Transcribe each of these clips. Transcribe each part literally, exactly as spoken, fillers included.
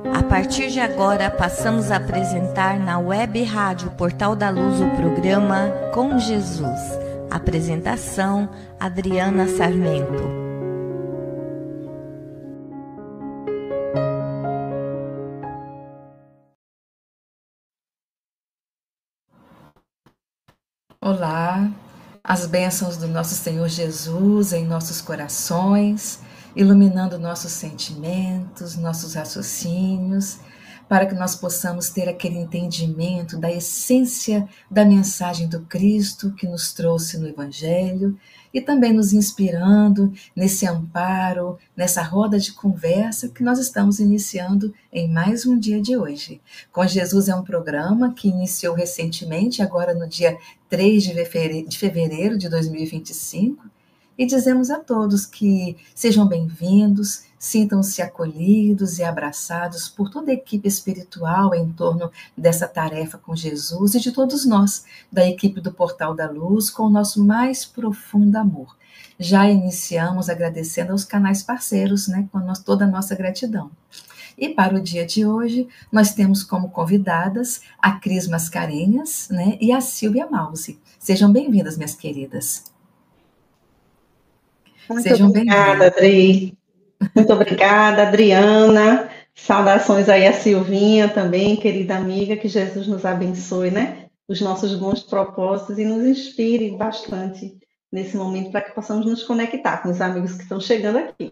A partir de agora, passamos a apresentar na Web Rádio Portal da Luz o programa Com Jesus. Apresentação, Adriana Sarmento. Olá, as bênçãos do nosso Senhor Jesus em nossos corações, iluminando nossos sentimentos, nossos raciocínios, para que nós possamos ter aquele entendimento da essência da mensagem do Cristo que nos trouxe no Evangelho e também nos inspirando nesse amparo, nessa roda de conversa que nós estamos iniciando em mais um dia de hoje. Com Jesus é um programa que iniciou recentemente, agora no dia três de fevereiro de dois mil e vinte e cinco, e dizemos a todos que sejam bem-vindos, sintam-se acolhidos e abraçados por toda a equipe espiritual em torno dessa tarefa com Jesus e de todos nós, da equipe do Portal da Luz, com o nosso mais profundo amor. Já iniciamos agradecendo aos canais parceiros, né, com toda a nossa gratidão. E para o dia de hoje, nós temos como convidadas a Cris Mascarenhas, né, e a Silvia Mause. Sejam bem-vindas, minhas queridas. Muito Sejam obrigada, Adri. Muito obrigada, Adriana. Saudações aí a Silvinha também, querida amiga. Que Jesus nos abençoe, né? Os nossos bons propósitos e nos inspire bastante nesse momento para que possamos nos conectar com os amigos que estão chegando aqui.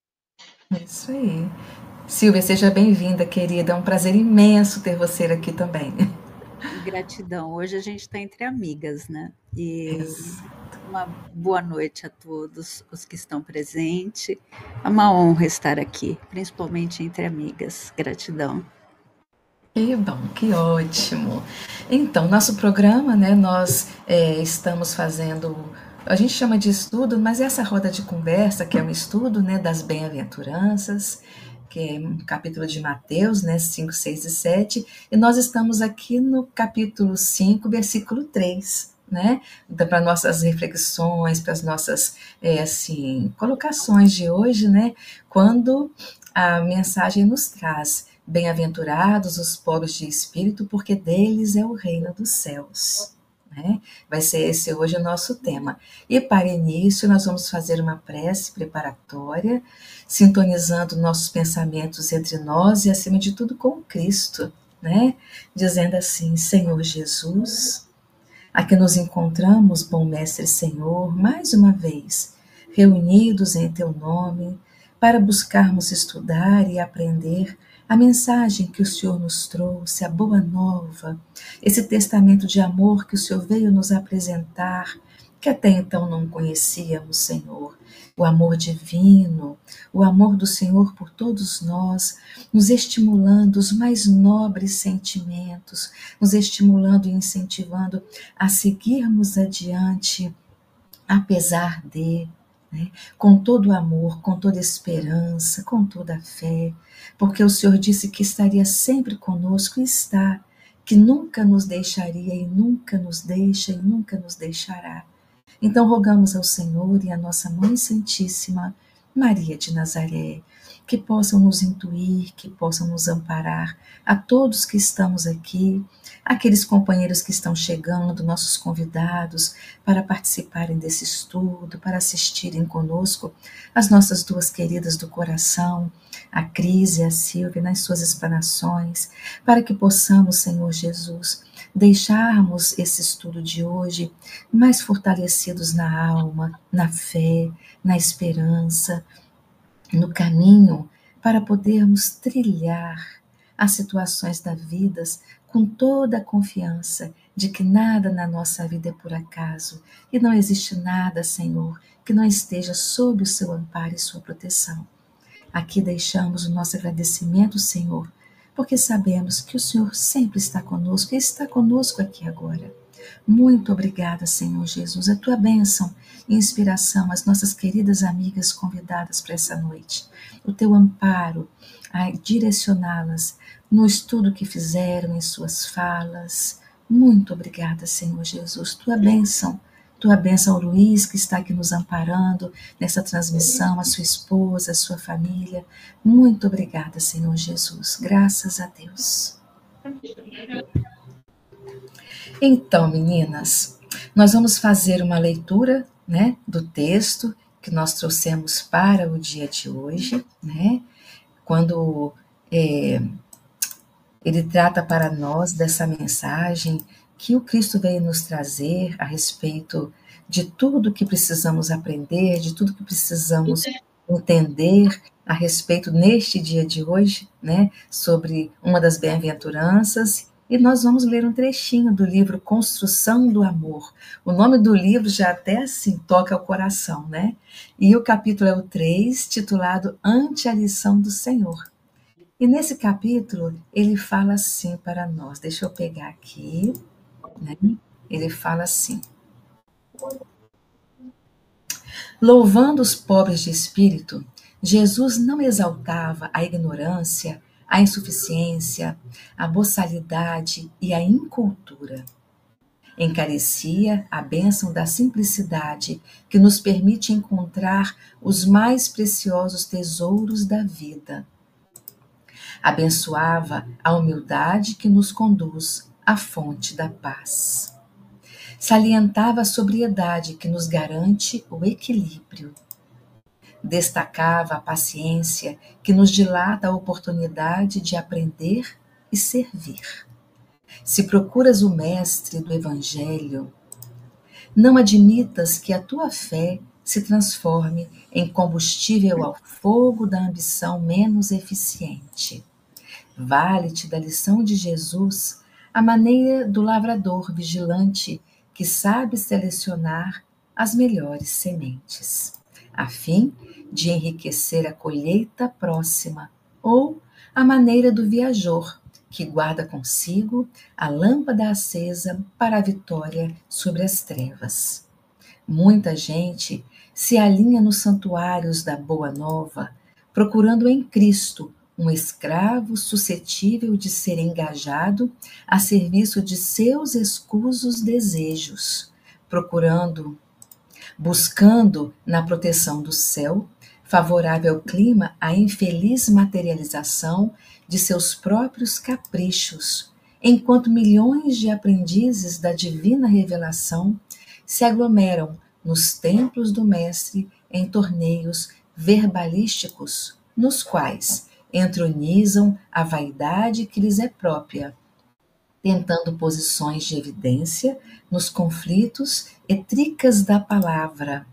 Isso aí. Silvia, seja bem-vinda, querida. É um prazer imenso ter você aqui também. Gratidão. Hoje a gente está entre amigas, né? E Isso. Uma boa noite a todos os que estão presentes. É uma honra estar aqui, principalmente entre amigas. Gratidão. Que bom, que ótimo. Então, nosso programa, né, nós é, estamos fazendo, a gente chama de estudo, mas essa roda de conversa, que é um estudo, né, das bem-aventuranças, que é um capítulo de Mateus, né, cinco, seis e sete, e nós estamos aqui no capítulo cinco, versículo três, né, para nossas reflexões, para as nossas, é, assim, colocações de hoje, né, quando a mensagem nos traz: bem-aventurados os pobres de espírito, porque deles é o reino dos céus. Né? Vai ser esse hoje o nosso tema. E para início nós vamos fazer uma prece preparatória, sintonizando nossos pensamentos entre nós e acima de tudo com Cristo, né? Dizendo assim: Senhor Jesus, aqui nos encontramos, bom Mestre Senhor, mais uma vez, reunidos em Teu nome, para buscarmos estudar e aprender a mensagem que o Senhor nos trouxe, a boa nova, esse testamento de amor que o Senhor veio nos apresentar, que até então não conhecíamos, Senhor. O amor divino, o amor do Senhor por todos nós, nos estimulando os mais nobres sentimentos, nos estimulando e incentivando a seguirmos adiante, apesar de, né, com todo o amor, com toda a esperança, com toda a fé, porque o Senhor disse que estaria sempre conosco e está, que nunca nos deixaria e nunca nos deixa e nunca nos deixará. Então rogamos ao Senhor e à nossa Mãe Santíssima, Maria de Nazaré, que possam nos intuir, que possam nos amparar, a todos que estamos aqui, aqueles companheiros que estão chegando, nossos convidados, para participarem desse estudo, para assistirem conosco, as nossas duas queridas do coração, a Cris e a Silvia, nas suas explanações, para que possamos, Senhor Jesus, deixarmos esse estudo de hoje mais fortalecidos na alma, na fé, na esperança, no caminho para podermos trilhar as situações da vida com toda a confiança de que nada na nossa vida é por acaso e não existe nada, Senhor, que não esteja sob o seu amparo e sua proteção. Aqui deixamos o nosso agradecimento, Senhor, porque sabemos que o Senhor sempre está conosco e está conosco aqui agora. Muito obrigada, Senhor Jesus, a tua bênção e inspiração às nossas queridas amigas convidadas para essa noite. O teu amparo a direcioná-las no estudo que fizeram, em suas falas. Muito obrigada, Senhor Jesus, tua bênção, tua bênção ao Luiz, que está aqui nos amparando nessa transmissão, a sua esposa, a sua família. Muito obrigada, Senhor Jesus. Graças a Deus. Então, meninas, nós vamos fazer uma leitura, né, do texto que nós trouxemos para o dia de hoje, né? Quando é, ele trata para nós dessa mensagem que o Cristo veio nos trazer a respeito de tudo que precisamos aprender, de tudo que precisamos entender a respeito neste dia de hoje, né, sobre uma das bem-aventuranças. E nós vamos ler um trechinho do livro Construção do Amor. O nome do livro já até assim toca o coração, né? E o capítulo é o três, titulado Ante a lição do Senhor. E nesse capítulo ele fala assim para nós, deixa eu pegar aqui, né? Ele fala assim: louvando os pobres de espírito, Jesus não exaltava a ignorância, a insuficiência, a boçalidade e a incultura. Encarecia a bênção da simplicidade que nos permite encontrar os mais preciosos tesouros da vida. Abençoava a humildade que nos conduz à fonte da paz. Salientava a sobriedade que nos garante o equilíbrio. Destacava a paciência que nos dilata a oportunidade de aprender e servir. Se procuras o mestre do Evangelho, não admitas que a tua fé se transforme em combustível ao fogo da ambição menos eficiente. Vale-te da lição de Jesus a maneira do lavrador vigilante que sabe selecionar as melhores sementes, a fim de enriquecer a colheita próxima, ou a maneira do viajor, que guarda consigo a lâmpada acesa para a vitória sobre as trevas. Muita gente se alinha nos santuários da Boa Nova, procurando em Cristo um escravo suscetível de ser engajado a serviço de seus escusos desejos, procurando, buscando na proteção do céu, favorável clima à infeliz materialização de seus próprios caprichos, enquanto milhões de aprendizes da divina revelação se aglomeram nos templos do Mestre em torneios verbalísticos, nos quais entronizam a vaidade que lhes é própria, tentando posições de evidência nos conflitos e tricas da palavra.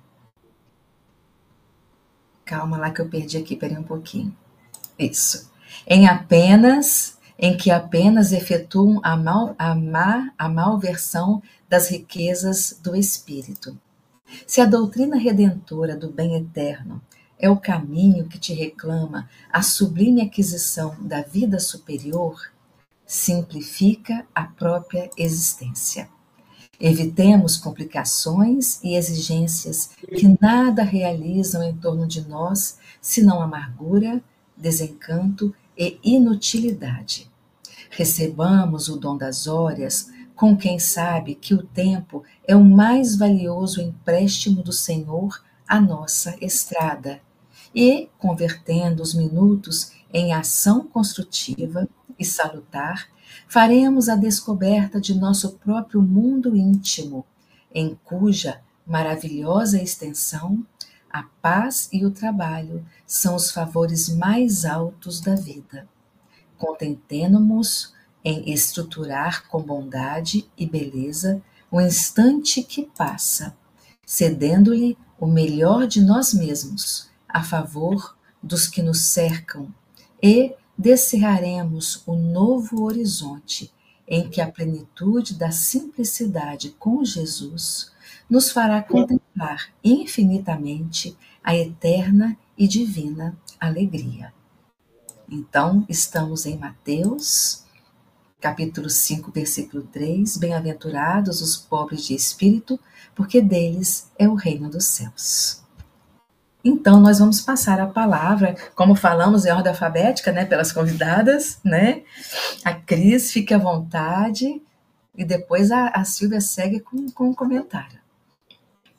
Calma lá que eu perdi aqui, peraí um pouquinho. Isso. Em apenas, em que apenas efetuam a, mal, a, má, a malversão das riquezas do espírito. Se a doutrina redentora do bem eterno é o caminho que te reclama a sublime aquisição da vida superior, simplifica a própria existência. Evitemos complicações e exigências que nada realizam em torno de nós, senão amargura, desencanto e inutilidade. Recebamos o dom das horas com quem sabe que o tempo é o mais valioso empréstimo do Senhor à nossa estrada, e, convertendo os minutos em ação construtiva e salutar, faremos a descoberta de nosso próprio mundo íntimo, em cuja maravilhosa extensão a paz e o trabalho são os favores mais altos da vida. Contentemo-nos em estruturar com bondade e beleza o instante que passa, cedendo-lhe o melhor de nós mesmos a favor dos que nos cercam, e descerraremos o novo horizonte em que a plenitude da simplicidade com Jesus nos fará contemplar infinitamente a eterna e divina alegria. Então, estamos em Mateus, capítulo cinco, versículo três, bem-aventurados os pobres de espírito, porque deles é o reino dos céus. Então, nós vamos passar a palavra, como falamos em ordem alfabética, né, pelas convidadas, né? A Cris, fique à vontade, e depois a, a Silvia segue com, com um comentário.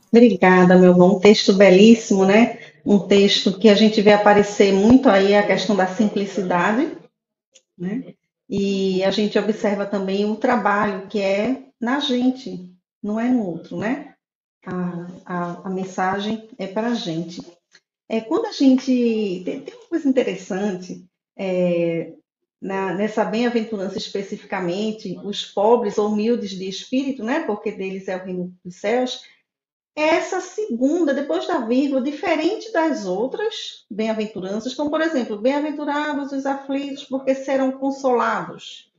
Obrigada, meu irmão. Um texto belíssimo, né? Um texto que a gente vê aparecer muito aí a questão da simplicidade, né? E a gente observa também o trabalho que é na gente, não é no outro, né? A, a, a mensagem é para a gente. É, quando a gente. Tem, tem uma coisa interessante, é, na- nessa bem-aventurança especificamente, os pobres ou humildes de espírito, né? Porque deles é o reino dos céus. Essa segunda, depois da vírgula, diferente das outras bem-aventuranças, como por exemplo, bem-aventurados os aflitos, porque serão consolados.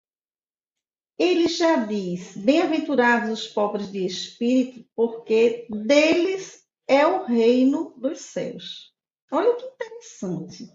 Ele já diz: bem-aventurados os pobres de espírito, porque deles é o reino dos céus. Olha que interessante.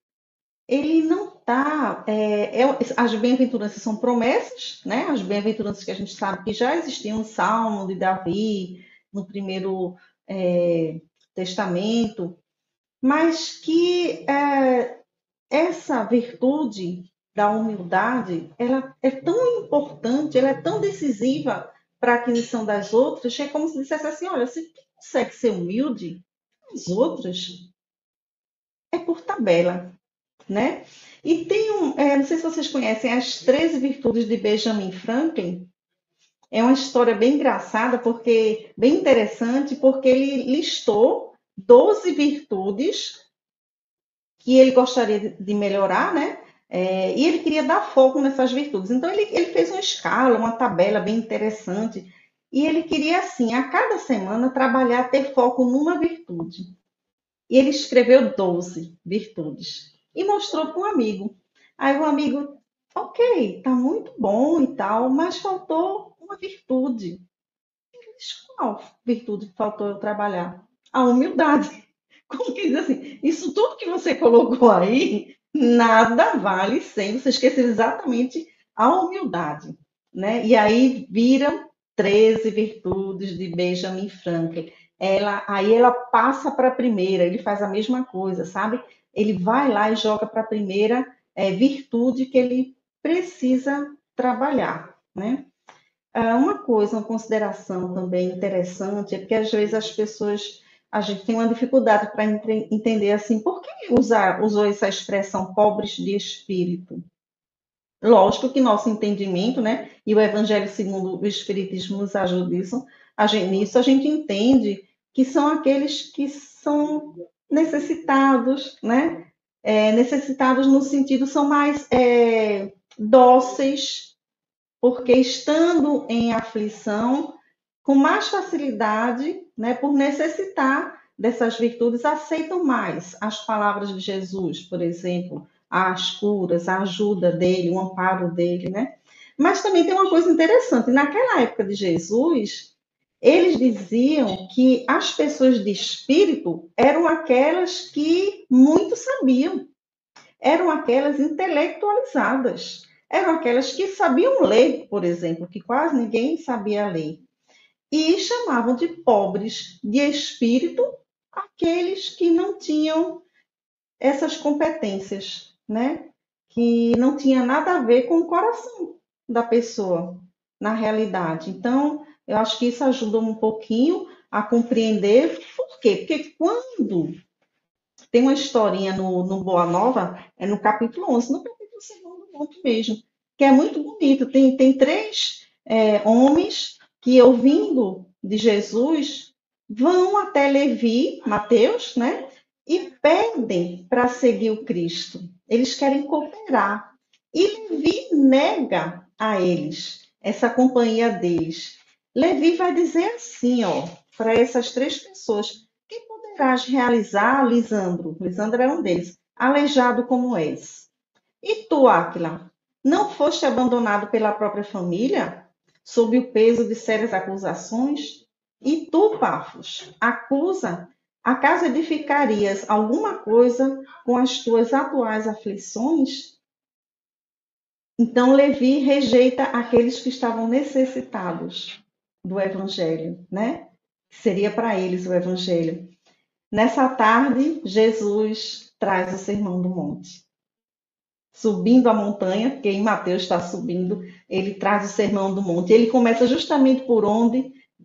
Ele não está. É, é, as bem-aventuranças são promessas, né? As bem-aventuranças que a gente sabe que já existiam no Salmo de Davi, no primeiro é, testamento, mas que é, essa virtude da humildade, ela é tão importante, ela é tão decisiva para a aquisição das outras, que é como se dissesse assim, olha, se tu consegue ser humilde, as outras é por tabela, né? E tem um, é, não sei se vocês conhecem, as treze virtudes de Benjamin Franklin. É uma história bem engraçada, porque bem interessante, porque ele listou doze virtudes que ele gostaria de melhorar, né? É, e ele queria dar foco nessas virtudes. Então, ele, ele fez uma escala, uma tabela bem interessante. E ele queria, assim, a cada semana, trabalhar, ter foco numa virtude. E ele escreveu doze virtudes. E mostrou para um amigo. Aí o amigo, ok, tá muito bom e tal, mas faltou uma virtude. Ele disse, qual virtude faltou eu trabalhar? A humildade. Como que diz assim? Isso tudo que você colocou aí, nada vale sem você esquecer exatamente a humildade, né? E aí viram treze virtudes de Benjamin Franklin. Ela, aí ela passa para a primeira, ele faz a mesma coisa, sabe? Ele vai lá e joga para a primeira é, virtude que ele precisa trabalhar, né? Ah, uma coisa, uma consideração também interessante é porque às vezes as pessoas, a gente tem uma dificuldade para entender assim, por que usar, usou essa expressão pobres de espírito? Lógico que nosso entendimento, né, e o Evangelho segundo o Espiritismo nos ajuda nisso, a gente, nisso a gente entende que são aqueles que são necessitados, né, é, necessitados no sentido, são mais é, dóceis, porque estando em aflição, com mais facilidade, né, por necessitar dessas virtudes, aceitam mais as palavras de Jesus, por exemplo, as curas, a ajuda dele, o amparo dele, né? Mas também tem uma coisa interessante, naquela época de Jesus, eles diziam que as pessoas de espírito eram aquelas que muito sabiam, eram aquelas intelectualizadas, eram aquelas que sabiam ler, por exemplo, que quase ninguém sabia ler. E chamavam de pobres de espírito aqueles que não tinham essas competências, né? Que não tinha nada a ver com o coração da pessoa, na realidade. Então, eu acho que isso ajuda um pouquinho a compreender por quê. Porque quando tem uma historinha no, no Boa Nova, é no capítulo onze, no capítulo segundo ponto mesmo, que é muito bonito. Tem, tem três é, homens que, ouvindo de Jesus, vão até Levi, Mateus, né? E pedem para seguir o Cristo. Eles querem cooperar. E Levi nega a eles essa companhia deles. Levi vai dizer assim, ó, para essas três pessoas: que poderás realizar, Lisandro? Lisandro era um deles. Aleijado como és. E tu, Áquila, não foste abandonado pela própria família, sob o peso de sérias acusações? E tu, Pafos, acusa, acaso edificarias alguma coisa com as tuas atuais aflições? Então, Levi rejeita aqueles que estavam necessitados do evangelho, né? Seria para eles o evangelho. Nessa tarde, Jesus traz o Sermão do Monte. Subindo a montanha, porque em Mateus está subindo, ele traz o Sermão do Monte. Ele começa justamente por onde?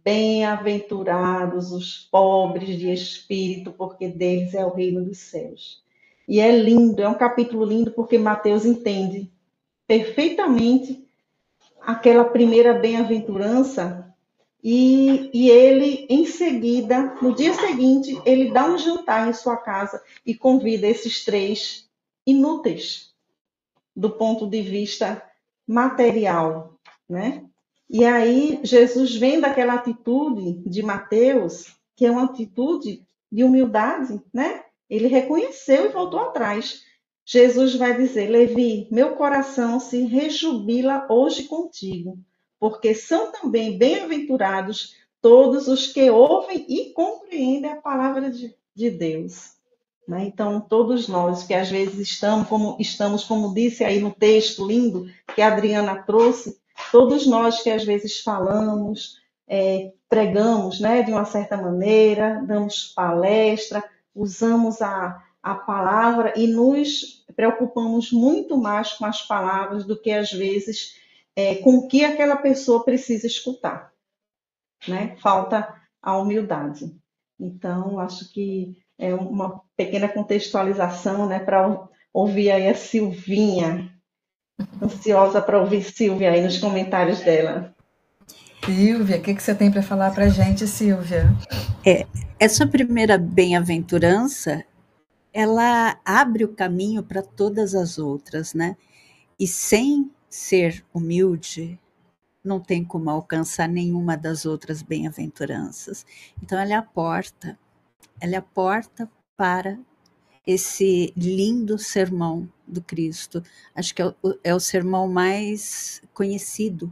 bem-aventurados os pobres de espírito, porque deles é o reino dos céus. E é lindo, é um capítulo lindo, porque Mateus entende perfeitamente aquela primeira bem-aventurança, e, e ele, em seguida, no dia seguinte, ele dá um jantar em sua casa e convida esses três inúteis, do ponto de vista material, né? E aí Jesus vem daquela atitude de Mateus, que é uma atitude de humildade, né? Ele reconheceu e voltou atrás. Jesus vai dizer: Levi, meu coração se rejubila hoje contigo, porque são também bem-aventurados todos os que ouvem e compreendem a palavra de, de Deus. Né? Então, todos nós que às vezes estamos como, estamos, como disse aí no texto lindo que a Adriana trouxe, todos nós que às vezes falamos, é, pregamos, né, de uma certa maneira, damos palestra, usamos a, a palavra e nos preocupamos muito mais com as palavras do que às vezes é, com o que aquela pessoa precisa escutar. Né? Falta a humildade. Então, acho que é uma pequena contextualização, né, para ouvir aí a Silvinha. Ansiosa para ouvir Silvia aí nos comentários dela. Silvia, o que, que você tem para falar para a gente, Silvia? É, essa primeira bem-aventurança, ela abre o caminho para todas as outras, né? E sem ser humilde, não tem como alcançar nenhuma das outras bem-aventuranças. Então, ela é a porta, ela é a porta para esse lindo sermão do Cristo. Acho que é o, é o sermão mais conhecido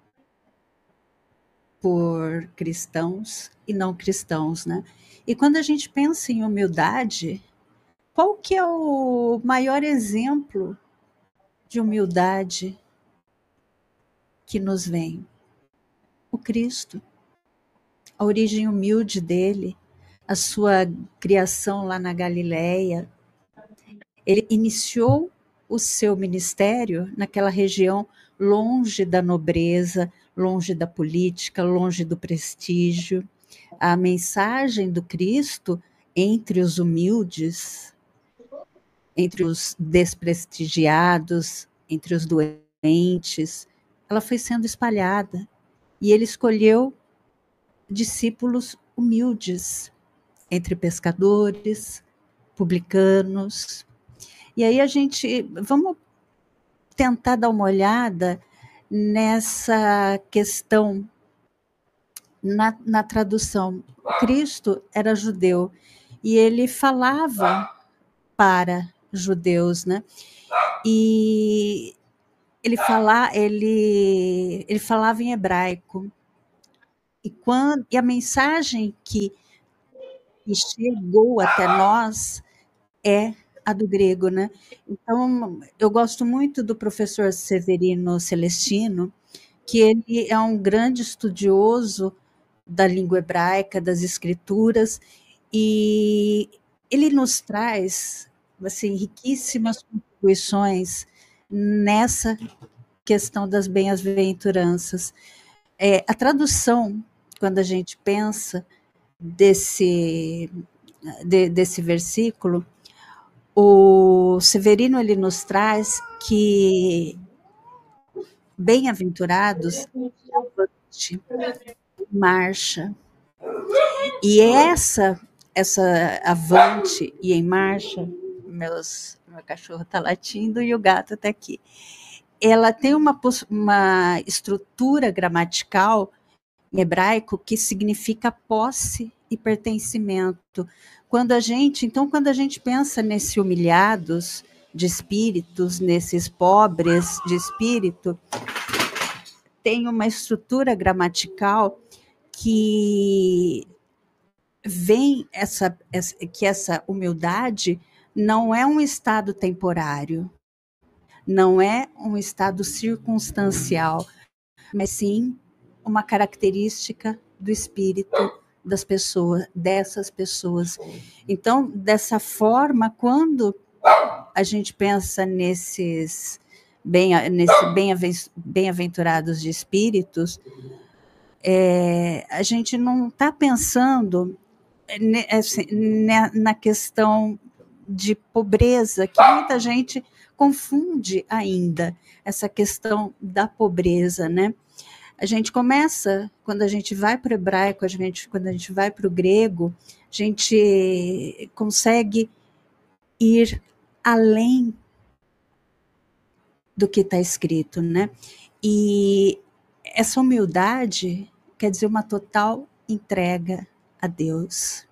por cristãos e não cristãos, né? E quando a gente pensa em humildade, qual que é o maior exemplo de humildade que nos vem? O Cristo. A origem humilde dele, a sua criação lá na Galileia. Ele iniciou o seu ministério naquela região longe da nobreza, longe da política, longe do prestígio. A mensagem do Cristo entre os humildes, entre os desprestigiados, entre os doentes, ela foi sendo espalhada. E ele escolheu discípulos humildes, entre pescadores, publicanos. E aí a gente, vamos tentar dar uma olhada nessa questão na, na tradução. Cristo era judeu e ele falava para judeus, né? E ele, fala, ele, ele falava em hebraico. E, quando, e a mensagem que, que chegou até nós é a do grego, né? Então, eu gosto muito do professor Severino Celestino, que ele é um grande estudioso da língua hebraica, das escrituras, e ele nos traz, assim, riquíssimas contribuições nessa questão das bem-aventuranças. É, a tradução, quando a gente pensa desse, de, desse versículo, o Severino ele nos traz que bem-aventurados avante, marcha. E essa, essa avante e em marcha, meus, meu cachorro está latindo e o gato está aqui. Ela tem uma, uma estrutura gramatical em hebraico que significa posse e pertencimento. Quando a gente, então, quando a gente pensa nesses humilhados de espíritos, nesses pobres de espírito, tem uma estrutura gramatical que vem essa, essa, que essa humildade não é um estado temporário, não é um estado circunstancial, mas sim uma característica do espírito das pessoas, dessas pessoas. Então, dessa forma, quando a gente pensa nesses bem, nesse bem-aventurados de espíritos, é, a gente não está pensando assim, na questão de pobreza, que muita gente confunde ainda essa questão da pobreza, né? A gente começa, quando a gente vai para o hebraico, a gente, quando a gente vai para o grego, a gente consegue ir além do que está escrito, né? E essa humildade quer dizer uma total entrega a Deus.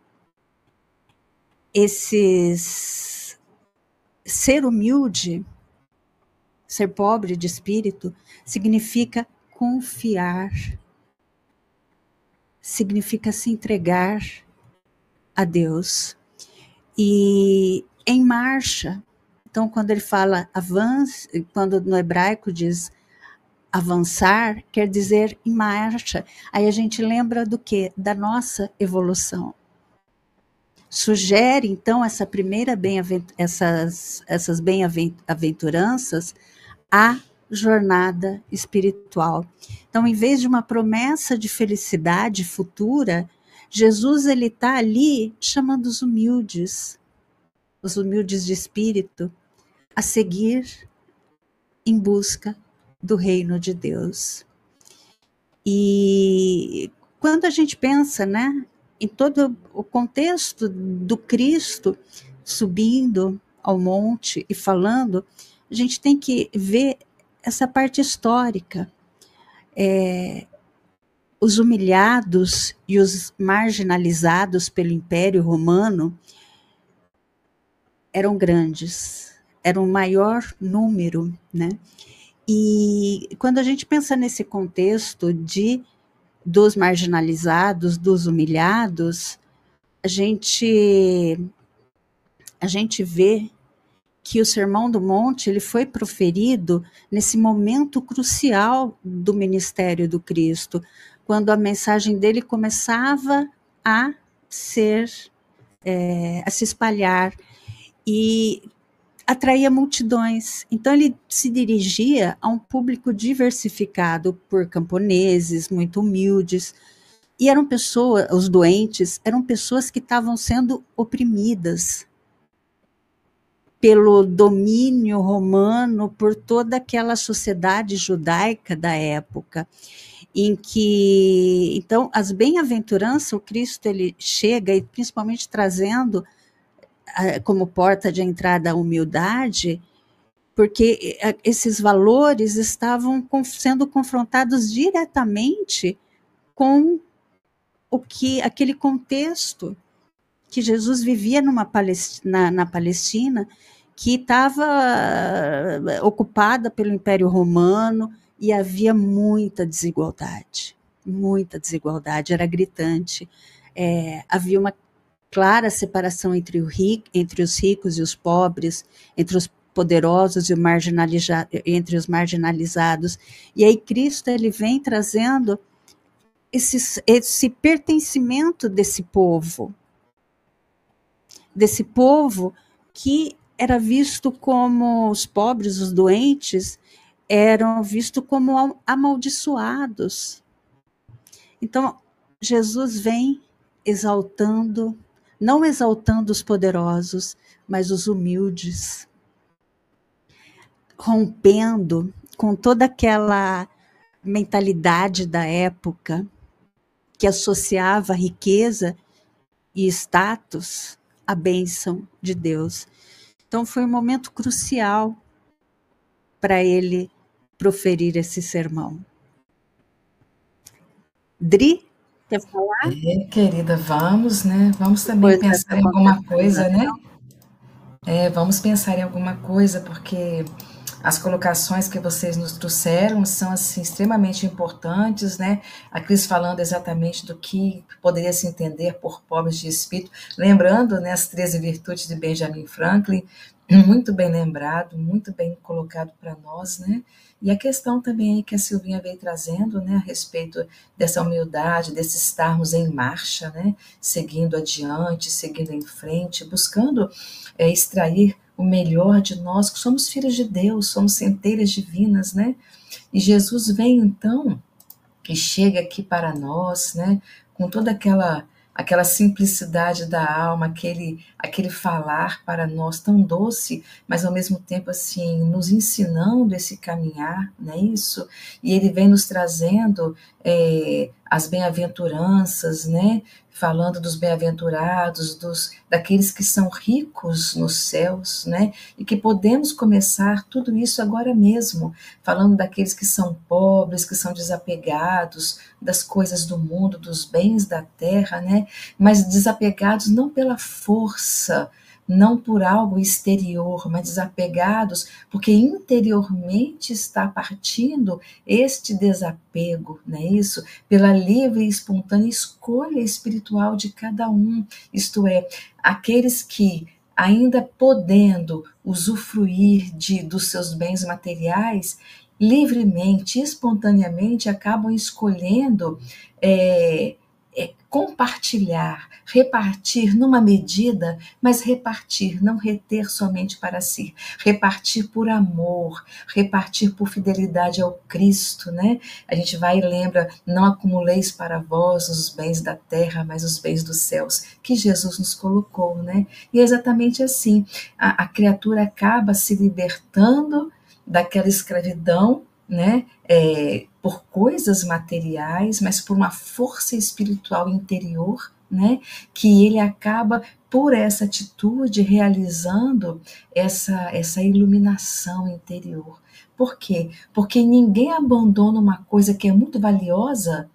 Esses ser humilde, ser pobre de espírito, significa confiar, significa se entregar a Deus. E em marcha, então quando ele fala avance, quando no hebraico diz avançar, quer dizer em marcha. Aí a gente lembra do quê? Da nossa evolução. Sugere, então, essa primeira bem-aventurança, essas, essas bem-aventuranças, a jornada espiritual. Então, em vez de uma promessa de felicidade futura, Jesus ele está ali chamando os humildes, os humildes de espírito, a seguir em busca do reino de Deus. E quando a gente pensa, né, em todo o contexto do Cristo subindo ao monte e falando, a gente tem que ver essa parte histórica. É, os humilhados e os marginalizados pelo Império Romano eram grandes, eram o maior número, né? E quando a gente pensa nesse contexto de dos marginalizados, dos humilhados, a gente a gente vê que o Sermão do Monte ele foi proferido nesse momento crucial do ministério do Cristo, quando a mensagem dele começava a ser, é, a se espalhar e atraía multidões. Então ele se dirigia a um público diversificado por camponeses, muito humildes, e eram pessoas, os doentes, eram pessoas que estavam sendo oprimidas pelo domínio romano, por toda aquela sociedade judaica da época, em que, então, as bem-aventuranças, o Cristo ele chega, e principalmente trazendo como porta de entrada a humildade, porque esses valores estavam sendo confrontados diretamente com o que, aquele contexto que Jesus vivia numa Palestina, na, na Palestina, que estava ocupada pelo Império Romano, e havia muita desigualdade, muita desigualdade, era gritante, é, havia uma clara separação entre, o rico, entre os ricos e os pobres, entre os poderosos e o marginaliza, entre os marginalizados. E aí Cristo ele vem trazendo esse, esse pertencimento desse povo, desse povo que era visto como os pobres, os doentes, eram vistos como amaldiçoados. Então, Jesus vem exaltando, não exaltando os poderosos, mas os humildes, rompendo com toda aquela mentalidade da época que associava riqueza e status à bênção de Deus. Então foi um momento crucial para ele proferir esse sermão. Dri, quer falar? É, querida, vamos, né? Vamos também Depois pensar em alguma coisa, né? É, vamos pensar em alguma coisa, porque as colocações que vocês nos trouxeram são assim, extremamente importantes, né? A Cris falando exatamente do que poderia se entender por pobres de espírito, lembrando, né, as treze virtudes de Benjamin Franklin, muito bem lembrado, muito bem colocado para nós, né? E a questão também que a Silvinha veio trazendo, né, a respeito dessa humildade, desse estarmos em marcha, né, seguindo adiante, seguindo em frente, buscando é, extrair o melhor de nós, que somos filhos de Deus, somos centelhas divinas, né? E Jesus vem, então, que chega aqui para nós, né, com toda aquela aquela simplicidade da alma, aquele aquele falar para nós tão doce, mas ao mesmo tempo assim nos ensinando esse caminhar, não é isso? E ele vem nos trazendo é, as bem-aventuranças, né? Falando dos bem-aventurados, dos daqueles que são ricos nos céus, né? E que podemos começar tudo isso agora mesmo, falando daqueles que são pobres, que são desapegados das coisas do mundo, dos bens da terra, né? Mas desapegados não pela força, não por algo exterior, mas desapegados porque interiormente está partindo este desapego, não é isso? Pela livre e espontânea escolha espiritual de cada um, isto é, aqueles que ainda podendo usufruir de, dos seus bens materiais, livremente, espontaneamente acabam escolhendo é, é, compartilhar, repartir numa medida, mas repartir, não reter somente para si, repartir por amor, repartir por fidelidade ao Cristo, né? A gente vai e lembra, não acumuleis para vós os bens da terra, mas os bens dos céus, que Jesus nos colocou, né? E é exatamente assim, a, a criatura acaba se libertando daquela escravidão, né? É, por coisas materiais, mas por uma força espiritual interior, né? Que ele acaba, por essa atitude, realizando essa, essa iluminação interior. Por quê? Porque ninguém abandona uma coisa que é muito valiosa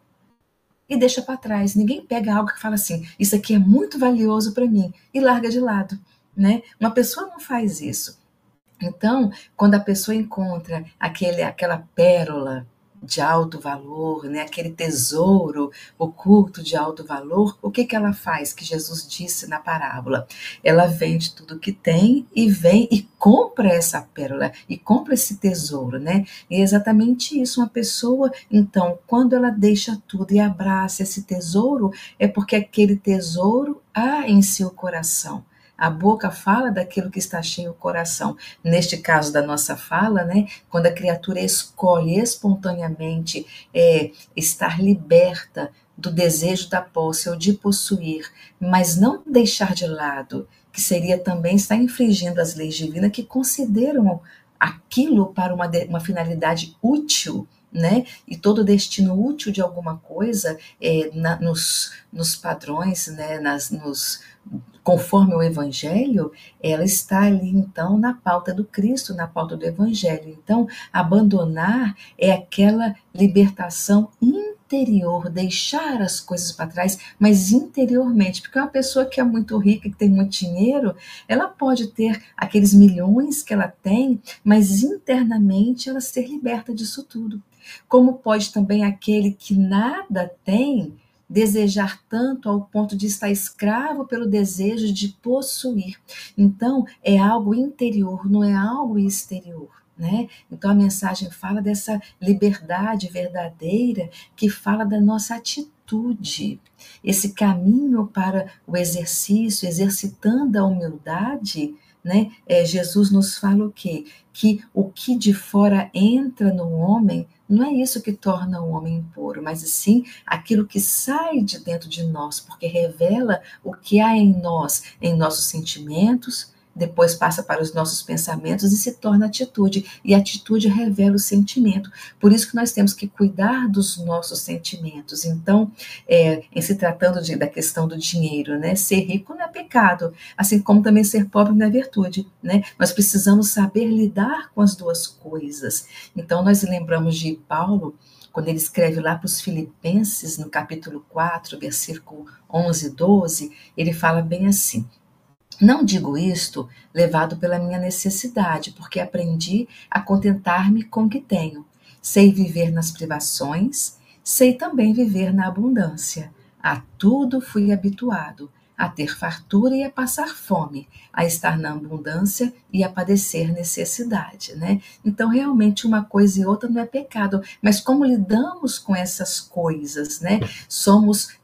e deixa para trás. Ninguém pega algo que fala assim, isso aqui é muito valioso para mim, e larga de lado, né? Uma pessoa não faz isso. Então, quando a pessoa encontra aquele, aquela pérola de alto valor, né, aquele tesouro oculto de alto valor, o que, que ela faz, que Jesus disse na parábola? Ela vende tudo que tem e vem e compra essa pérola, e compra esse tesouro, né? E é exatamente isso, uma pessoa, então, quando ela deixa tudo e abraça esse tesouro, é porque aquele tesouro há em seu coração. A boca fala daquilo que está cheio o coração. Neste caso da nossa fala, né, quando a criatura escolhe espontaneamente é, estar liberta do desejo da posse ou de possuir, mas não deixar de lado, que seria também estar infringindo as leis divinas que consideram aquilo para uma, uma finalidade útil, né? E todo destino útil de alguma coisa é, na, nos, nos padrões, né? Nas, nos, conforme o Evangelho, ela está ali então na pauta do Cristo, na pauta do Evangelho. Então, abandonar é aquela libertação interior, deixar as coisas para trás, mas interiormente, porque uma pessoa que é muito rica, que tem muito dinheiro, ela pode ter aqueles milhões que ela tem, mas internamente ela ser liberta disso tudo. Como pode também aquele que nada tem desejar tanto ao ponto de estar escravo pelo desejo de possuir. Então, é algo interior, não é algo exterior, né? Então, a mensagem fala dessa liberdade verdadeira, que fala da nossa atitude. Esse caminho para o exercício, exercitando a humildade, né? É, Jesus nos fala o quê? Que o que de fora entra no homem não é isso que torna o homem impuro, mas sim aquilo que sai de dentro de nós, porque revela o que há em nós, em nossos sentimentos, depois passa para os nossos pensamentos e se torna atitude, e a atitude revela o sentimento. Por isso que nós temos que cuidar dos nossos sentimentos. Então, é, em se tratando de, da questão do dinheiro, né, ser rico não é pecado, assim como também ser pobre não é virtude, né? Nós precisamos saber lidar com as duas coisas. Então, nós lembramos de Paulo, quando ele escreve lá para os Filipenses, no capítulo quatro, versículo onze e doze, ele fala bem assim: não digo isto levado pela minha necessidade, porque aprendi a contentar-me com o que tenho. Sei viver nas privações, sei também viver na abundância. A tudo fui habituado, a ter fartura e a passar fome, a estar na abundância e a padecer necessidade, né? Então, realmente, uma coisa e outra não é pecado, mas como lidamos com essas coisas, né? Somos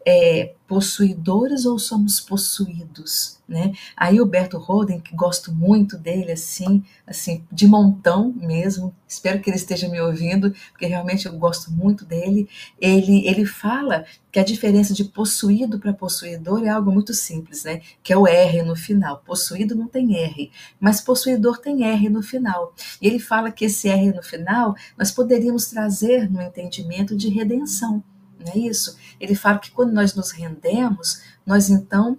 é, possuidores ou somos possuídos, né? Aí o Berto Roden, que gosto muito dele, assim, assim, de montão mesmo, espero que ele esteja me ouvindo, porque realmente eu gosto muito dele, ele, ele fala que a diferença de possuído para possuidor é algo muito simples, né? Que é o R no final. Possuído não tem R, mas possuidor tem R no final. E ele fala que esse R no final nós poderíamos trazer no entendimento de redenção, não é isso? Ele fala que quando nós nos rendemos, nós então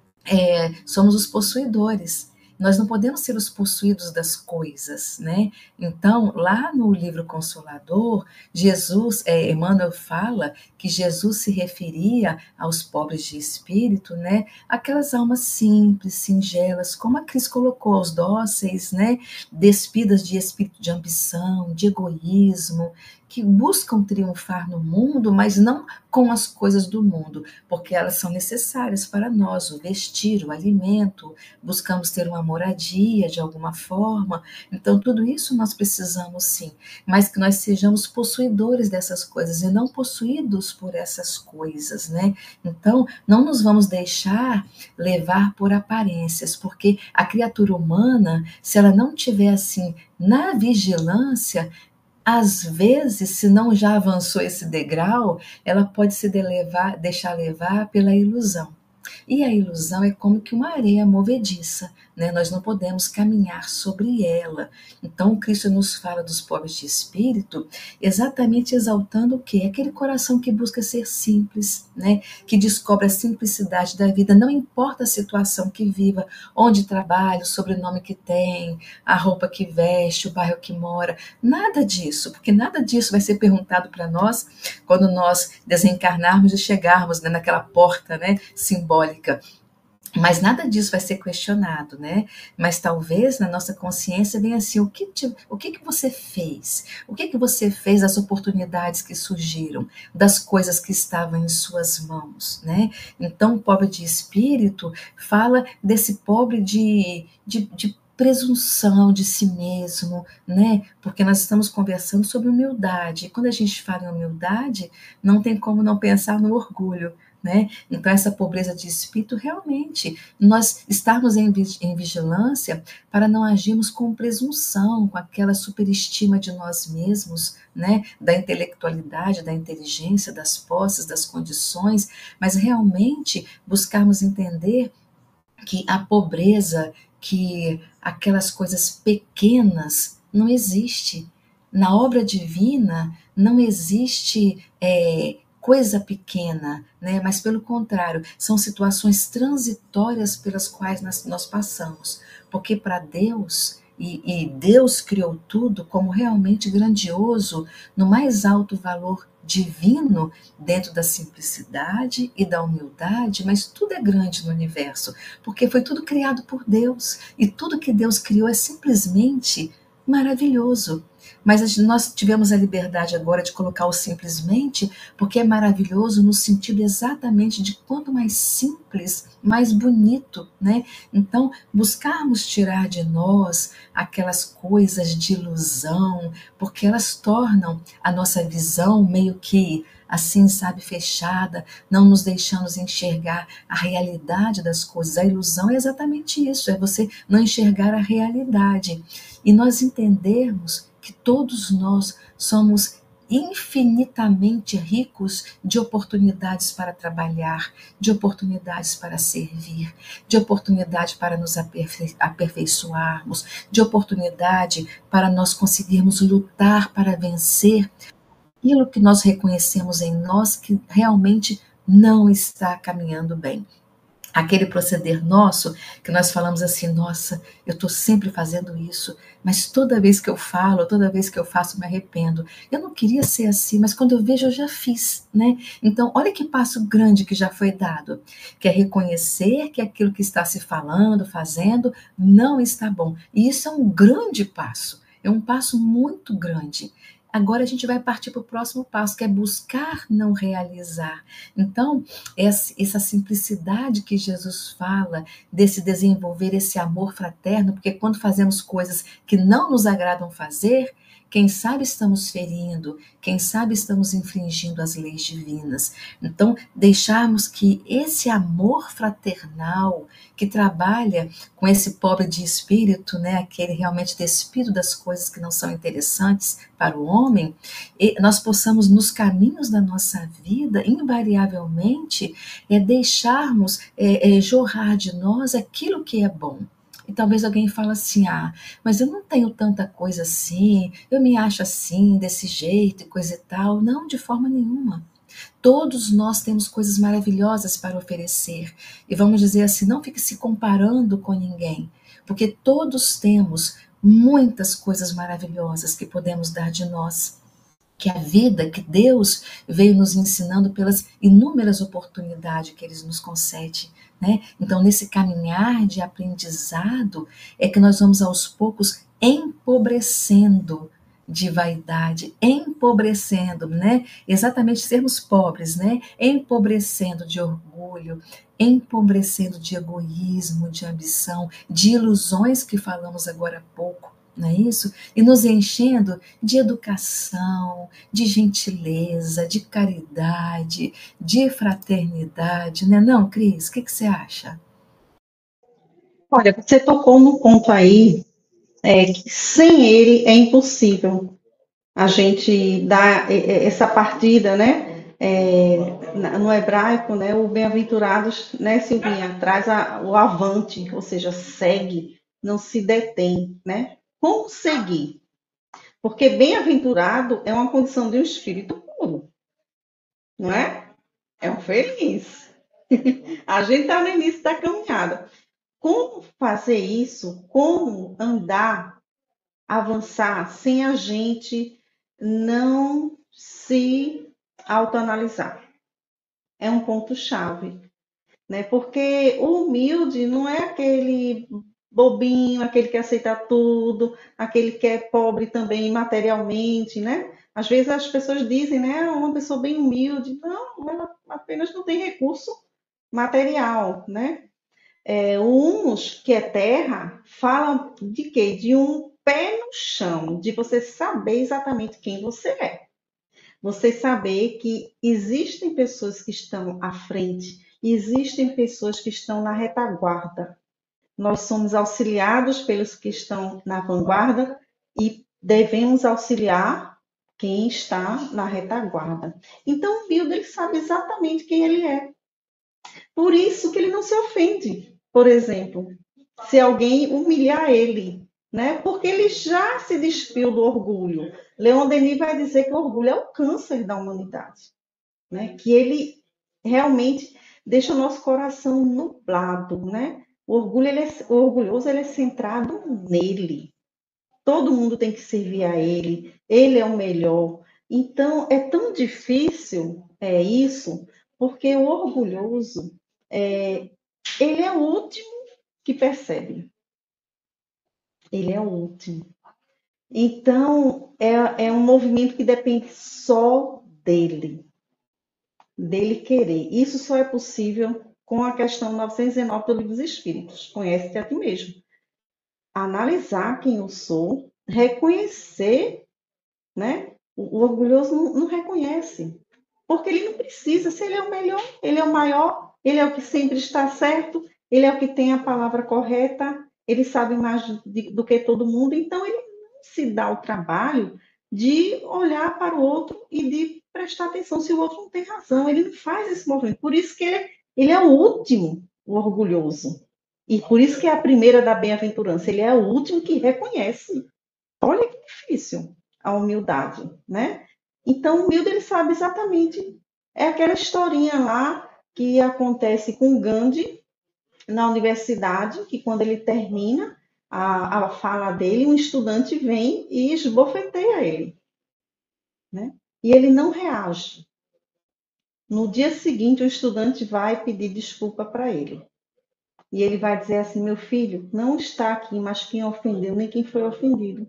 é, somos os possuidores. Nós não podemos ser os possuídos das coisas, né? Então, lá no livro Consolador, Jesus, é, Emmanuel fala que Jesus se referia aos pobres de espírito, né? Aquelas almas simples, singelas, como a Cris colocou, aos dóceis, né? Despidas de espírito de ambição, de egoísmo, que buscam triunfar no mundo, mas não com as coisas do mundo, porque elas são necessárias para nós, o vestir, o alimento, buscamos ter uma moradia de alguma forma, então tudo isso nós precisamos sim, mas que nós sejamos possuidores dessas coisas e não possuídos por essas coisas, né? Então, não nos vamos deixar levar por aparências, porque a criatura humana, se ela não tiver assim, na vigilância, às vezes, se não já avançou esse degrau, ela pode se levar, deixar levar pela ilusão. E a ilusão é como que uma areia movediça, né? Nós não podemos caminhar sobre ela. Então, o Cristo nos fala dos pobres de espírito, exatamente exaltando o quê? Aquele coração que busca ser simples, né? Que descobre a simplicidade da vida, não importa a situação que viva, onde trabalha, o sobrenome que tem, a roupa que veste, o bairro que mora, nada disso, porque nada disso vai ser perguntado para nós quando nós desencarnarmos e chegarmos, né, naquela porta, né, simbólica. Mas nada disso vai ser questionado, né? Mas talvez na nossa consciência venha assim, o que, te, o que, que você fez? O que, que você fez das oportunidades que surgiram, das coisas que estavam em suas mãos, né? Então, o pobre de espírito fala desse pobre de, de, de presunção de si mesmo, né? Porque nós estamos conversando sobre humildade. E quando a gente fala em humildade, não tem como não pensar no orgulho, né? Então, essa pobreza de espírito, realmente, nós estarmos em, em vigilância para não agirmos com presunção, com aquela superestima de nós mesmos, né? Da intelectualidade, da inteligência, das posses, das condições, mas realmente buscarmos entender que a pobreza, que aquelas coisas pequenas não existe. Na obra divina não existe é, coisa pequena, né? Mas pelo contrário, são situações transitórias pelas quais nós, nós passamos. Porque para Deus, e, e Deus criou tudo como realmente grandioso, no mais alto valor divino, dentro da simplicidade e da humildade, mas tudo é grande no universo, porque foi tudo criado por Deus, e tudo que Deus criou é simplesmente maravilhoso. Mas nós tivemos a liberdade agora de colocar o simplesmente, porque é maravilhoso no sentido exatamente de quanto mais simples, mais bonito, né? Então, buscarmos tirar de nós aquelas coisas de ilusão, porque elas tornam a nossa visão meio que assim, sabe, fechada, não nos deixamos enxergar a realidade das coisas. A ilusão é exatamente isso, é você não enxergar a realidade. E nós entendermos que todos nós somos infinitamente ricos de oportunidades para trabalhar, de oportunidades para servir, de oportunidade para nos aperfei- aperfeiçoarmos, de oportunidade para nós conseguirmos lutar para vencer aquilo que nós reconhecemos em nós que realmente não está caminhando bem. Aquele proceder nosso, que nós falamos assim, nossa, eu estou sempre fazendo isso, mas toda vez que eu falo, toda vez que eu faço, me arrependo. Eu não queria ser assim, mas quando eu vejo, eu já fiz, né? Então, olha que passo grande que já foi dado, que é reconhecer que aquilo que está se falando, fazendo, não está bom. E isso é um grande passo, é um passo muito grande. Agora a gente vai partir para o próximo passo, que é buscar não realizar. Então, essa simplicidade que Jesus fala, desse desenvolver esse amor fraterno, porque quando fazemos coisas que não nos agradam fazer, Quem sabe estamos ferindo, quem sabe estamos infringindo as leis divinas. Então, deixarmos que esse amor fraternal que trabalha com esse pobre de espírito, né, aquele realmente despido das coisas que não são interessantes para o homem, e nós possamos, nos caminhos da nossa vida, invariavelmente, é, deixarmos é, é, jorrar de nós aquilo que é bom. E talvez alguém fale assim, ah, mas eu não tenho tanta coisa assim, eu me acho assim, desse jeito e coisa e tal. Não, de forma nenhuma. Todos nós temos coisas maravilhosas para oferecer. E vamos dizer assim, não fique se comparando com ninguém, porque todos temos muitas coisas maravilhosas que podemos dar de nós. Que a vida, que Deus veio nos ensinando pelas inúmeras oportunidades que Ele nos concede, né? Então, nesse caminhar de aprendizado, é que nós vamos aos poucos empobrecendo de vaidade, empobrecendo, né? Exatamente sermos pobres, né? Empobrecendo de orgulho, empobrecendo de egoísmo, de ambição, de ilusões que falamos agora há pouco. Não é isso? E nos enchendo de educação, de gentileza, de caridade, de fraternidade, né? Não, Cris, o que, que você acha? Olha, você tocou no ponto aí, é, que sem ele é impossível a gente dar essa partida, né? É, no hebraico, né? O bem-aventurados, né, Silvinha, traz a, o avante, ou seja, segue, não se detém, né? Como seguir? Porque bem-aventurado é uma condição de um espírito puro, não é? É um feliz. A gente está no início da caminhada. Como fazer isso? Como andar, avançar, sem a gente não se autoanalisar? É um ponto-chave, né? Porque o humilde não é aquele bobinho, aquele que aceita tudo, aquele que é pobre também materialmente, né? Às vezes as pessoas dizem, né, "Ah, uma pessoa bem humilde". Não, ela apenas não tem recurso material, né? É, o humus, que é terra, fala de quê? De um pé no chão, de você saber exatamente quem você é. Você saber que existem pessoas que estão à frente, existem pessoas que estão na retaguarda. Nós somos auxiliados pelos que estão na vanguarda e devemos auxiliar quem está na retaguarda. Então, o humilde, ele sabe exatamente quem ele é. Por isso que ele não se ofende, por exemplo, se alguém humilhar ele, né? Porque ele já se despiu do orgulho. Leon Denis vai dizer que o orgulho é o câncer da humanidade, né? Que ele realmente deixa o nosso coração nublado, né? O orgulho, ele é, o orgulhoso, ele é centrado nele. Todo mundo tem que servir a ele. Ele é o melhor. Então, é tão difícil é isso, porque o orgulhoso, é, ele é o último que percebe. Ele é o último. Então, é, é um movimento que depende só dele, dele querer. Isso só é possível com a questão novecentos e dezenove do Livro dos Espíritos. Conhece-te a ti mesmo. Analisar quem eu sou, reconhecer, né? O, o orgulhoso não, não reconhece, porque ele não precisa. Se ele é o melhor, ele é o maior, ele é o que sempre está certo, ele é o que tem a palavra correta, ele sabe mais de, do que todo mundo, então ele não se dá o trabalho de olhar para o outro e de prestar atenção se o outro não tem razão. Ele não faz esse movimento. Por isso que ele, ele é o último, o orgulhoso. E por isso que é a primeira da bem-aventurança. Ele é o último que reconhece. Olha que difícil a humildade, né? Então, o humilde, ele sabe exatamente. É aquela historinha lá que acontece com Gandhi na universidade, que quando ele termina a, a fala dele, um estudante vem e esbofeteia ele, né? E ele não reage. No dia seguinte, o estudante vai pedir desculpa para ele. E ele vai dizer assim: meu filho, não está aqui, mas quem ofendeu, nem quem foi ofendido.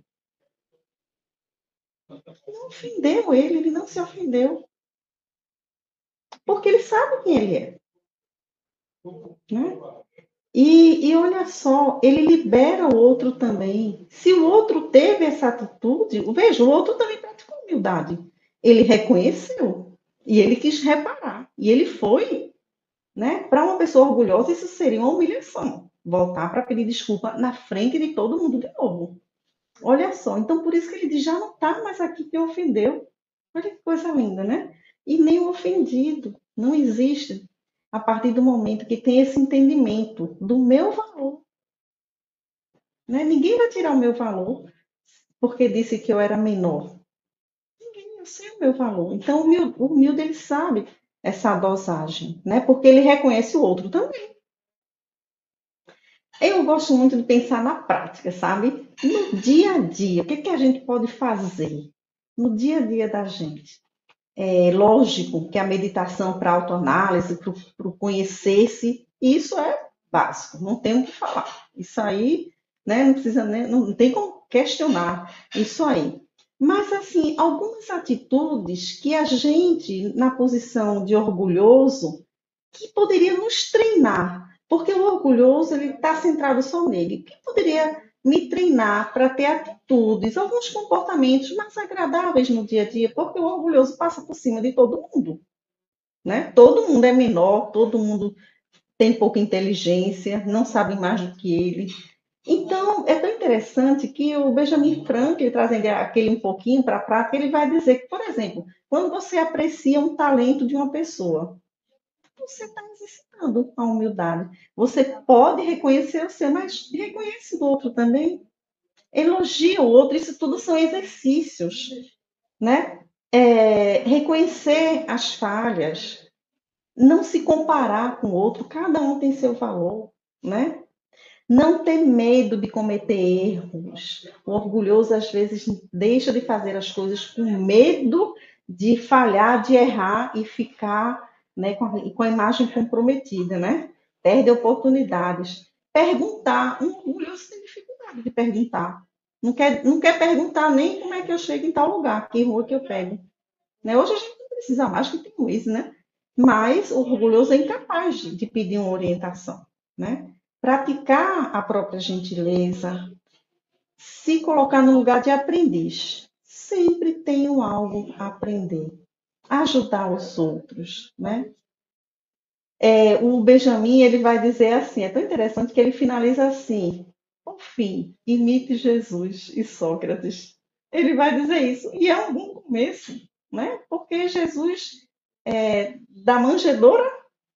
Não ofendeu ele, ele não se ofendeu. Porque ele sabe quem ele é. Né? E, e olha só, ele libera o outro também. Se o outro teve essa atitude, veja, o outro também praticou humildade. Ele reconheceu e ele quis reparar. E ele foi, né? Para uma pessoa orgulhosa, isso seria uma humilhação. Voltar para pedir desculpa na frente de todo mundo de novo. Olha só, então por isso que ele diz, já não está mais aqui quem ofendeu. Olha que coisa linda, né? E nem o ofendido. Não existe a partir do momento que tem esse entendimento do meu valor. Né? Ninguém vai tirar o meu valor porque disse que eu era menor. Ninguém, eu sei o meu valor. Então, o humilde, o humilde ele sabe essa dosagem, né? Porque ele reconhece o outro também. Eu gosto muito de pensar na prática, sabe? No dia a dia, o que, que a gente pode fazer no dia a dia da gente? É lógico que a meditação para autoanálise, para o conhecer-se, isso é básico, não tem o que falar. Isso aí, né, não precisa nem, não tem como questionar isso aí. Mas, assim, algumas atitudes que a gente, na posição de orgulhoso, que poderia nos treinar, porque o orgulhoso ele está centrado só nele. Que poderia me treinar para ter atitudes, alguns comportamentos mais agradáveis no dia a dia, porque o orgulhoso passa por cima de todo mundo, né? Todo mundo é menor, todo mundo tem pouca inteligência, não sabe mais do que ele. Então, é tão interessante que o Benjamin Franklin, trazendo aquele um pouquinho para a prática, ele vai dizer que, por exemplo, quando você aprecia um talento de uma pessoa, você está exercitando a humildade. Você pode reconhecer o seu, mas reconhece do outro também. Elogia o outro, isso tudo são exercícios, né? É, reconhecer as falhas, não se comparar com o outro, cada um tem seu valor, né? Não ter medo de cometer erros. O orgulhoso, às vezes, deixa de fazer as coisas com medo de falhar, de errar e ficar, né, com, a, com a imagem comprometida, né? Perde oportunidades. Perguntar. Um orgulhoso tem dificuldade de perguntar. Não quer, não quer perguntar nem como é que eu chego em tal lugar, que rua que eu pego. Né? Hoje a gente não precisa mais, que tem o Waze, né? Mas o orgulhoso é incapaz de, de pedir uma orientação, né? Praticar a própria gentileza, se colocar no lugar de aprendiz. Sempre tenho algo a aprender. Ajudar os outros, né? É, o Benjamin, ele vai dizer assim, é tão interessante que ele finaliza assim, por fim, imite Jesus e Sócrates. Ele vai dizer isso, e é um bom começo, né? Porque Jesus, é, da manjedoura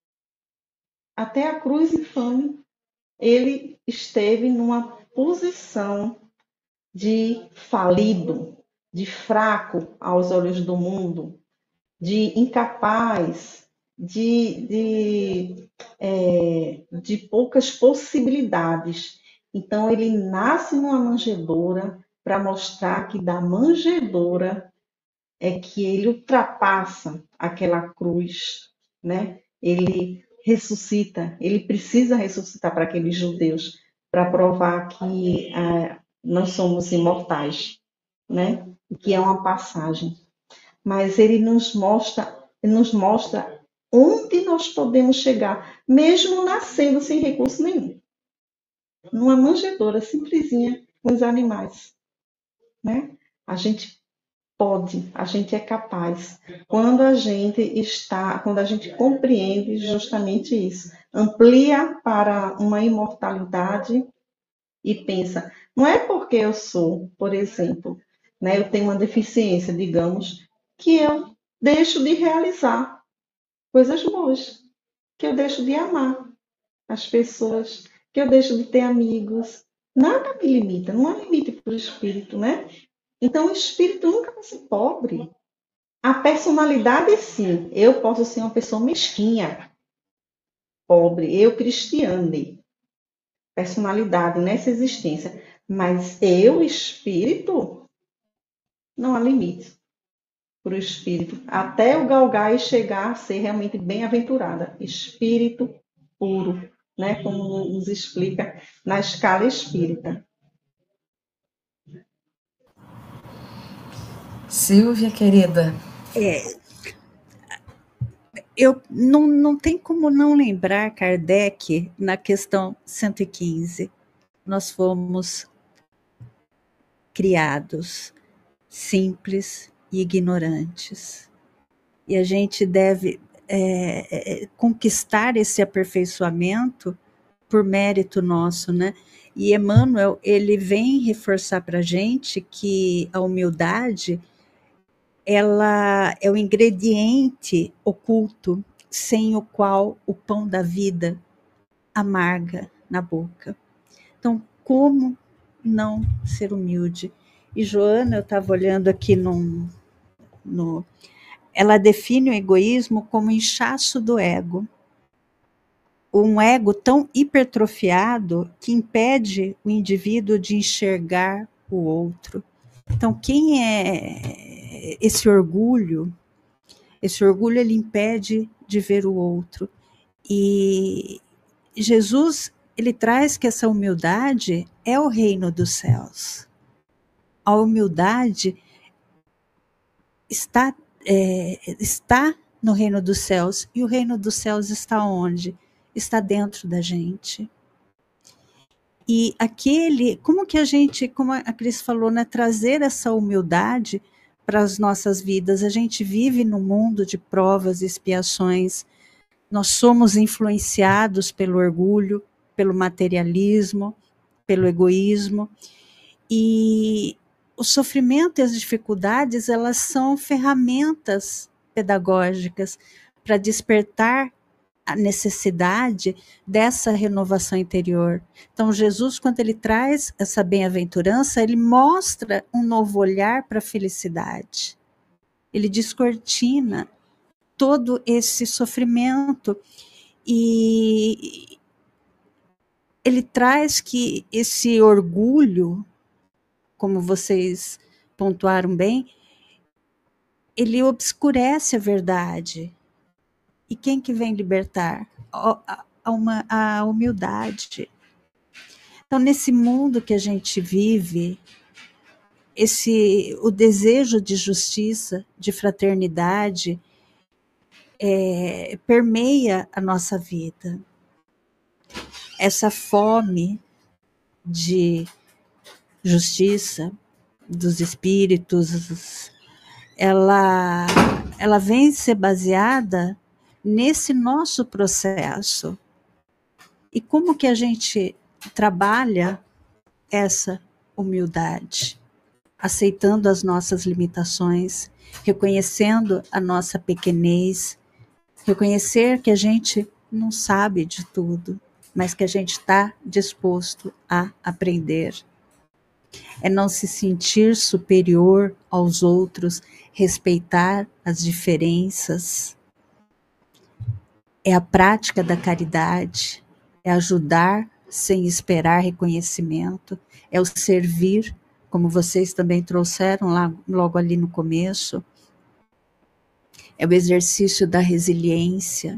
até a cruz infame, ele esteve numa posição de falido, de fraco aos olhos do mundo, de incapaz, de, de, é, de poucas possibilidades. Então, ele nasce numa manjedoura para mostrar que da manjedoura é que ele ultrapassa aquela cruz, né? Ele ressuscita, ele precisa ressuscitar para aqueles judeus, para provar que ah, nós somos imortais, né? Que é uma passagem. Mas ele nos mostra, ele nos mostra onde nós podemos chegar, mesmo nascendo sem recurso nenhum. Numa manjedoura simplesinha com os animais, né? A gente pode, a gente é capaz. Quando a gente está, quando a gente compreende justamente isso, amplia para uma imortalidade e pensa, não é porque eu sou, por exemplo, né, eu tenho uma deficiência, digamos, que eu deixo de realizar coisas boas, que eu deixo de amar as pessoas, que eu deixo de ter amigos. Nada me limita, não há limite para o espírito, né? Então, o espírito nunca vai ser pobre. A personalidade, sim. Eu posso ser uma pessoa mesquinha, pobre, eu cristiane. Personalidade nessa existência. Mas eu, espírito, não há limite para o espírito. Até o galgar e chegar a ser realmente bem-aventurada. Espírito puro, né? Como nos explica na escala espírita. Silvia, querida. É, eu não, não tem como não lembrar Kardec na questão cento e quinze. Nós fomos criados simples e ignorantes. E a gente deve é, é, conquistar esse aperfeiçoamento por mérito nosso, né? E Emmanuel, ele vem reforçar para a gente que a humildade, ela é o ingrediente oculto sem o qual o pão da vida amarga na boca. Então, como não ser humilde? E Joana, eu estava olhando aqui no, no... Ela define o egoísmo como inchaço do ego. Um ego tão hipertrofiado que impede o indivíduo de enxergar o outro. Então, quem é esse orgulho? Esse orgulho, ele impede de ver o outro. E Jesus, ele traz que essa humildade é o reino dos céus. A humildade está, é, está no reino dos céus. E o reino dos céus está onde? Está dentro da gente. E aquele, como que a gente, como a Cris falou, né, trazer essa humildade para as nossas vidas. A gente vive num mundo de provas e expiações. Nós somos influenciados pelo orgulho, pelo materialismo, pelo egoísmo. E o sofrimento e as dificuldades, elas são ferramentas pedagógicas para despertar a necessidade dessa renovação interior. Então, Jesus, quando ele traz essa bem-aventurança, ele mostra um novo olhar para a felicidade. Ele descortina todo esse sofrimento e ele traz que esse orgulho, como vocês pontuaram bem, ele obscurece a verdade. E quem que vem libertar? A, a, uma, a humildade. Então, nesse mundo que a gente vive, esse, o desejo de justiça, de fraternidade, é, permeia a nossa vida. Essa fome de justiça dos espíritos, ela, ela vem ser baseada nesse nosso processo. E como que a gente trabalha essa humildade? Aceitando as nossas limitações, reconhecendo a nossa pequenez, reconhecer que a gente não sabe de tudo, mas que a gente está disposto a aprender. É não se sentir superior aos outros, respeitar as diferenças. É a prática da caridade, é ajudar sem esperar reconhecimento, é o servir, como vocês também trouxeram lá, logo ali no começo, é o exercício da resiliência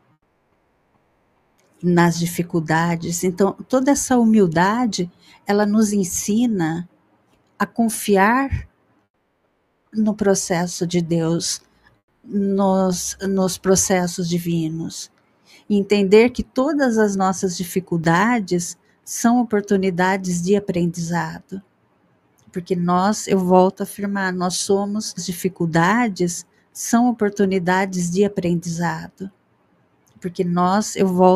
nas dificuldades. Então, toda essa humildade, ela nos ensina a confiar no processo de Deus, nos, nos processos divinos. Entender que todas as nossas dificuldades são oportunidades de aprendizado. Porque nós, eu volto a afirmar, nós somos, as dificuldades são oportunidades de aprendizado. Porque nós, eu volto